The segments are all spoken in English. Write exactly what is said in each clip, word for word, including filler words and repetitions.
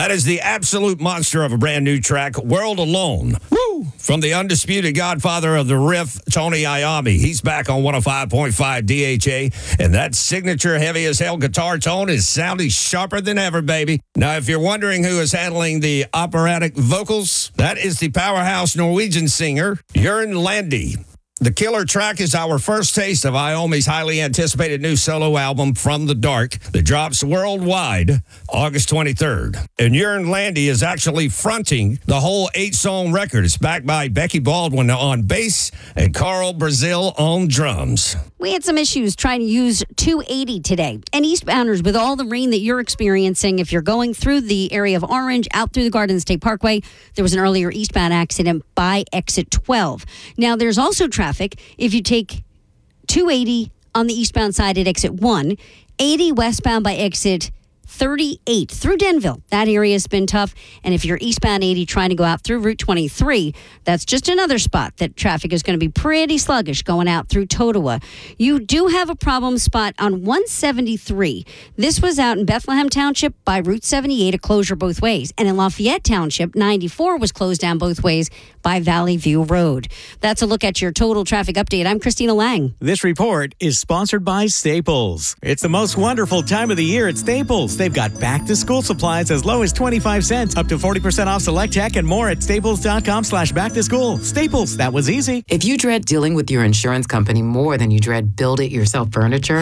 That is the absolute monster of a brand new track, World Alone. Woo! From the undisputed godfather of the riff, Tony Iommi. He's back on one oh five point five D H A, and that signature heavy as hell guitar tone is sounding sharper than ever, baby. Now, if you're wondering who is handling the operatic vocals, that is the powerhouse Norwegian singer, Jørn Lande. The killer track is our first taste of Iommi's highly anticipated new solo album, From the Dark, that drops worldwide August twenty-third. And Jørn Lande is actually fronting the whole eight-song record. It's backed by Becky Baldwin on bass and Carl Brazil on drums. We had some issues trying to use two eighty today. And eastbounders, with all the rain that you're experiencing, if you're going through the area of Orange, out through the Garden State Parkway, there was an earlier eastbound accident by exit twelve. Now, there's also traffic if you take two eighty on the eastbound side at exit one, eighty westbound by exit thirty-eight through Denville. That area has been tough. And if you're eastbound eighty trying to go out through Route twenty-three, that's just another spot that traffic is going to be pretty sluggish going out through Totowa. You do have a problem spot on one seventy-three. This was out in Bethlehem Township by Route seventy-eight, a closure both ways. And in Lafayette Township, ninety-four was closed down both ways by Valley View Road. That's a look at your total traffic update. I'm Christina Lang. This report is sponsored by Staples. It's the most wonderful time of the year at Staples. They've got back-to-school supplies as low as twenty-five cents, up to forty percent off select tech and more at staples.com slash back-to-school. Staples, that was easy. If you dread dealing with your insurance company more than you dread build-it-yourself furniture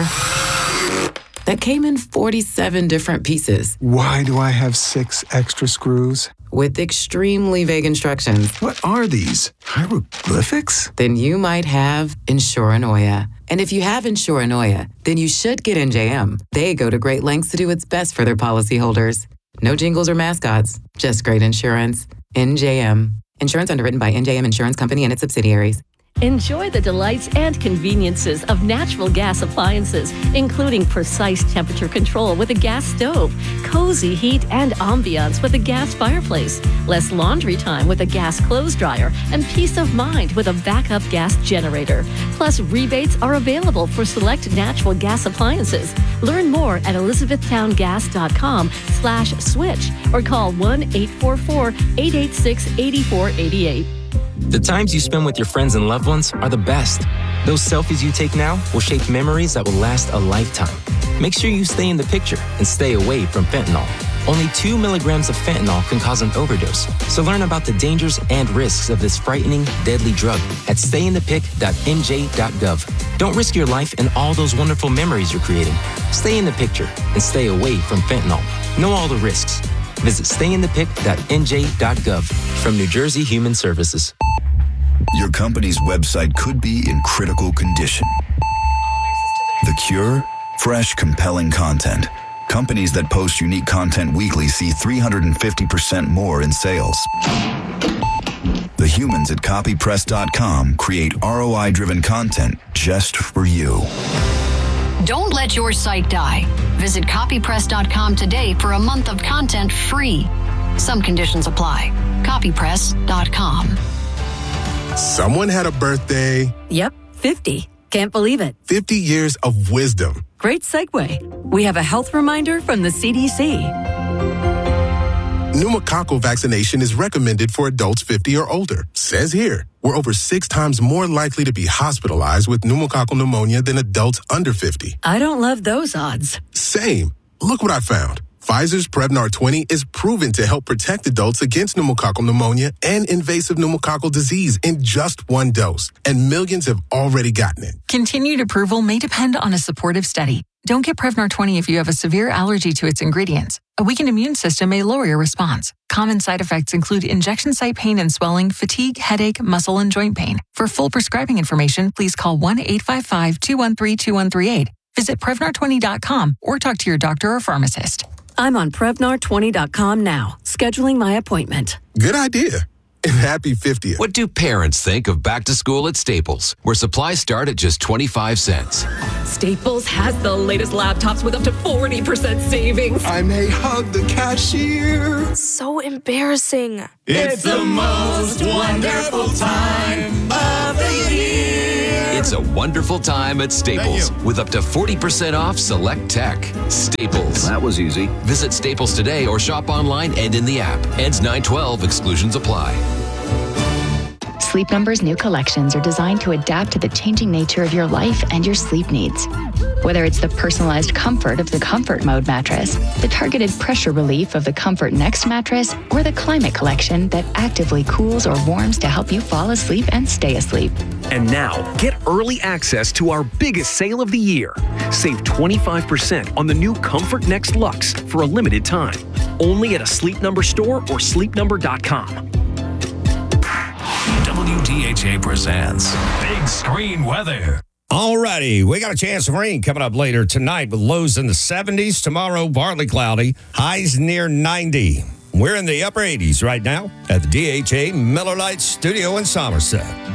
that came in forty-seven different pieces. Why do I have six extra screws? With extremely vague instructions. What are these? Hieroglyphics? Then you might have Insuranoia. And if you have Insuranoia, then you should get N J M. They go to great lengths to do what's best for their policyholders. No jingles or mascots, just great insurance. N J M. Insurance underwritten by N J M Insurance Company and its subsidiaries. Enjoy the delights and conveniences of natural gas appliances, including precise temperature control with a gas stove, cozy heat and ambiance with a gas fireplace, less laundry time with a gas clothes dryer, and peace of mind with a backup gas generator. Plus, rebates are available for select natural gas appliances. Learn more at elizabethtowngas.com slash switch or call one eight four four, eight eight six, eight four eight eight. The times you spend with your friends and loved ones are the best. Those selfies you take now will shape memories that will last a lifetime. Make sure you stay in the picture and stay away from fentanyl. Only two milligrams of fentanyl can cause an overdose. So learn about the dangers and risks of this frightening, deadly drug at stay in the pic dot n j dot gov. Don't risk your life and all those wonderful memories you're creating. Stay in the picture and stay away from fentanyl. Know all the risks. Visit stay in the pic dot n j dot gov from New Jersey Human Services. Your company's website could be in critical condition. The cure? Fresh, compelling content. Companies that post unique content weekly see three hundred fifty percent more in sales. The humans at copy press dot com create R O I-driven content just for you. Don't let your site die. Visit copy press dot com today for a month of content free. Some conditions apply. copy press dot com. Someone had a birthday. Yep, fifty. Can't believe it. fifty years of wisdom. Great segue. We have a health reminder from the C D C. Pneumococcal vaccination is recommended for adults fifty or older. Says here, we're over six times more likely to be hospitalized with pneumococcal pneumonia than adults under fifty. I don't love those odds. Same. Look what I found. Pfizer's Prevnar twenty is proven to help protect adults against pneumococcal pneumonia and invasive pneumococcal disease in just one dose, and millions have already gotten it. Continued approval may depend on a supportive study. Don't get Prevnar twenty if you have a severe allergy to its ingredients. A weakened immune system may lower your response. Common side effects include injection site pain and swelling, fatigue, headache, muscle, and joint pain. For full prescribing information, please call one eight five five, two one three, two one three eight. Visit Prevnar twenty dot com or talk to your doctor or pharmacist. I'm on Prevnar twenty dot com now, scheduling my appointment. Good idea. And happy fiftieth. What do parents think of back to school at Staples, where supplies start at just twenty-five cents? Staples has the latest laptops with up to forty percent savings. I may hug the cashier. So embarrassing. It's the most wonderful time of the year. It's a wonderful time at Staples with up to forty percent off select tech. Staples. That was easy. Visit Staples today or shop online and in the app. Ends nine twelve. Exclusions apply. Sleep Number's new collections are designed to adapt to the changing nature of your life and your sleep needs. Whether it's the personalized comfort of the Comfort Mode mattress, the targeted pressure relief of the Comfort Next mattress, or the Climate Collection that actively cools or warms to help you fall asleep and stay asleep. And now, get early access to our biggest sale of the year. Save twenty-five percent on the new Comfort Next Luxe for a limited time. Only at a Sleep Number store or sleep number dot com. W D H A presents Big Screen Weather. All righty, we got a chance of rain coming up later tonight with lows in the seventies. Tomorrow, partly cloudy, highs near ninety. We're in the upper eighties right now at the D H A Miller Lite Studio in Somerset.